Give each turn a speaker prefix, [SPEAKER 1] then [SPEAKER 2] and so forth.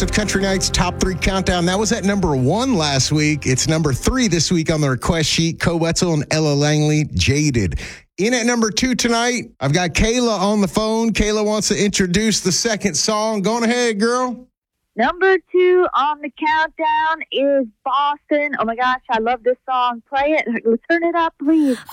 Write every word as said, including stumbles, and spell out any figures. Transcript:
[SPEAKER 1] of Country Night's Top three Countdown. That was at number one last week. It's number three this week on the request sheet. Co Wetzel and Ella Langley, Jaded. In at number two tonight, I've got Kayla on the phone. Kayla wants to introduce the second song. Go on ahead, girl.
[SPEAKER 2] Number two on the countdown is Boston. Oh, my gosh, I love this song. Play it. Turn it up, please.